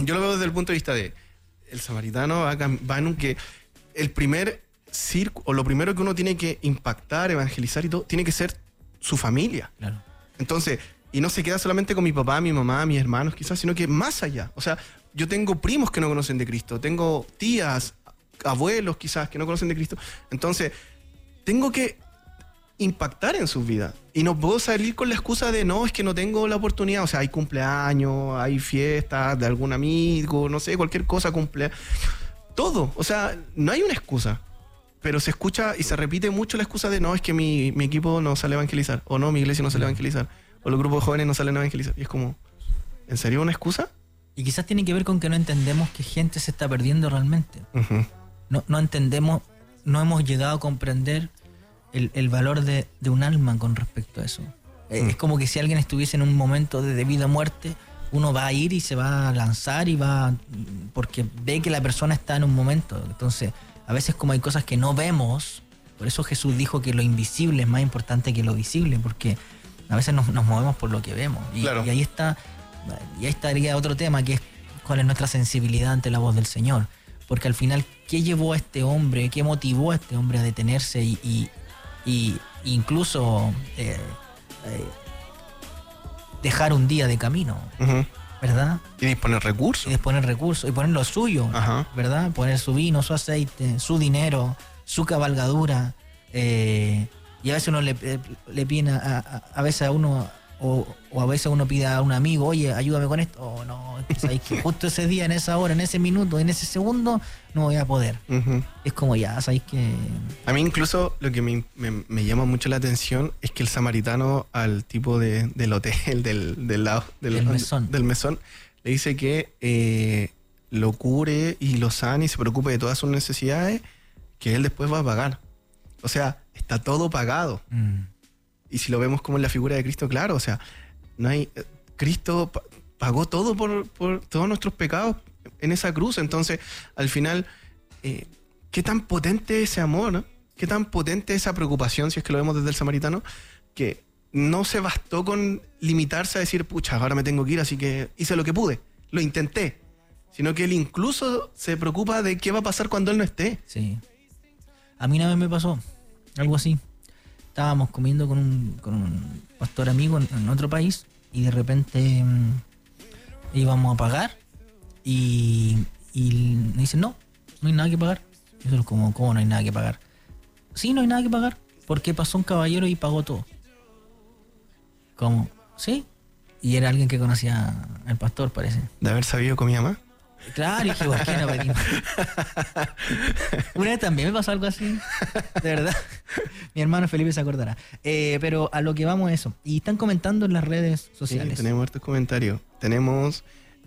yo lo veo desde el punto de vista de el samaritano va en un que el primer círculo, o lo primero que uno tiene que impactar, evangelizar y todo, tiene que ser su familia. Claro. Entonces, y no se queda solamente con mi papá, mi mamá, mis hermanos quizás, sino que más allá. O sea, yo tengo primos que no conocen de Cristo, tengo tías, abuelos quizás que no conocen de Cristo. Entonces, tengo que impactar en sus vidas. Y no puedo salir con la excusa de no, es que no tengo la oportunidad. O sea, hay cumpleaños, hay fiestas de algún amigo, no sé, cualquier cosa, cumpleaños. Todo. O sea, no hay una excusa. Pero se escucha y se repite mucho la excusa de no, es que mi equipo no sale a evangelizar. O no, mi iglesia no sale a evangelizar. O los grupos de jóvenes no salen a evangelizar. Y es como, ¿en serio una excusa? Y quizás tiene que ver con que no entendemos que gente se está perdiendo realmente. Uh-huh. No entendemos, no hemos llegado a comprender el valor de un alma con respecto a eso. Es como que si alguien estuviese en un momento de vida o muerte, uno va a ir y se va a lanzar y va, porque ve que la persona está en un momento. Entonces, a veces como hay cosas que no vemos, por eso Jesús dijo que lo invisible es más importante que lo visible, porque a veces nos movemos por lo que vemos. Claro. Y ahí estaría otro tema, que es cuál es nuestra sensibilidad ante la voz del Señor. Porque al final, ¿qué llevó a este hombre, qué motivó a este hombre a detenerse y incluso dejar un día de camino? Uh-huh. ¿Verdad? Y disponer recursos. Y poner lo suyo, Ajá. ¿verdad? Poner su vino, su aceite, su dinero, su cabalgadura. Y a veces uno le pide a veces a uno, o a veces uno pide a un amigo, oye, ayúdame con esto. O no, es que sabéis que justo ese día, en esa hora, en ese minuto, en ese segundo, no voy a poder. Uh-huh. Es como ya, sabéis que... A mí incluso lo que me llama mucho la atención es que el samaritano al tipo del hotel, del mesón, le dice que lo cure y lo sane y se preocupe de todas sus necesidades, que él después va a pagar. O sea, está todo pagado. Y si lo vemos como en la figura de Cristo, claro, o sea, no hay Cristo pagó todo por todos nuestros pecados en esa cruz. Entonces, al final, qué tan potente ese amor, ¿no? Qué tan potente esa preocupación, si es que lo vemos desde el samaritano, que no se bastó con limitarse a decir, pucha, ahora me tengo que ir, así que hice lo que pude, lo intenté, sino que él incluso se preocupa de qué va a pasar cuando él no esté. Sí. A mí una vez me pasó algo así. Estábamos comiendo con un pastor amigo en otro país y de repente íbamos a pagar y me dicen, no hay nada que pagar. Y yo como, ¿cómo no hay nada que pagar? Sí, no hay nada que pagar, porque pasó un caballero y pagó todo. ¿Cómo? Sí. Y era alguien que conocía al pastor, parece. De haber sabido comía más. Claro, y dije, ¿por qué no pedimos? Una vez también me pasó algo así, de verdad. Mi hermano Felipe se acordará. Pero a lo que vamos es eso. Y están comentando en las redes sociales. Sí, tenemos estos comentarios. Tenemos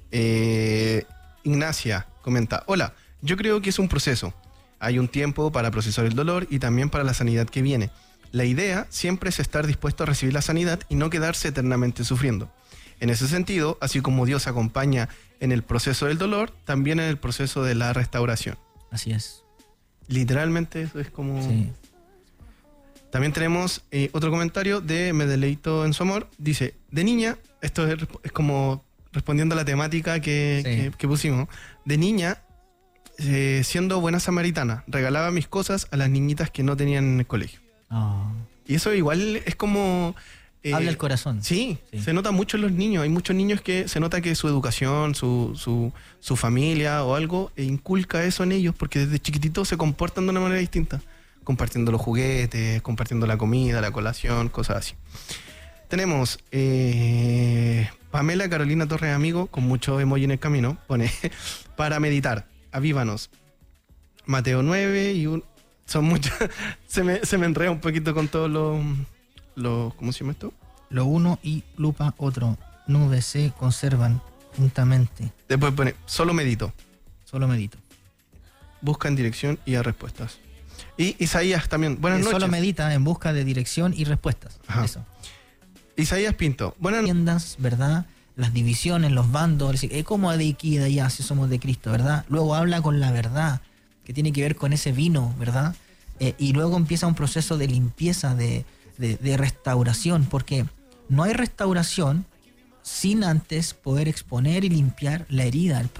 Ignacia comenta: hola, yo creo que es un proceso. Hay un tiempo para procesar el dolor y también para la sanidad que viene. La idea siempre es estar dispuesto a recibir la sanidad y no quedarse eternamente sufriendo. En ese sentido, así como Dios acompaña en el proceso del dolor, también en el proceso de la restauración. Así es. Literalmente eso es como... Sí. También tenemos otro comentario de Me Deleito en su Amor. Dice, de niña, esto es como respondiendo a la temática que pusimos. De niña, siendo buena samaritana, regalaba mis cosas a las niñitas que no tenían en el colegio. Oh. Y eso igual es como... habla el corazón. Sí, se nota mucho en los niños. Hay muchos niños que se nota que su educación, su familia o algo inculca eso en ellos, porque desde chiquititos se comportan de una manera distinta, compartiendo los juguetes, compartiendo la comida, la colación, cosas así. Tenemos Pamela Carolina Torres Amigo, con mucho emoji en el camino, pone para meditar, avívanos. Mateo 9 y son muchos. se me enreda un poquito con todos los ¿cómo se llama esto? Lo uno y lupa otro. Nubes se conservan juntamente. Después pone, solo medito. Solo medito. Busca en dirección y a respuestas. Y Isaías también, buenas noches. Solo medita en busca de dirección y respuestas. Ajá. Eso. Isaías Pinto, buenas noches. ¿Verdad? Las divisiones, los bandos, decir, ¿cómo de aquí y de allá si somos de Cristo, verdad? Luego habla con la verdad, que tiene que ver con ese vino, ¿verdad? Y luego empieza un proceso de limpieza, de restauración, porque no hay restauración sin antes poder exponer y limpiar la herida,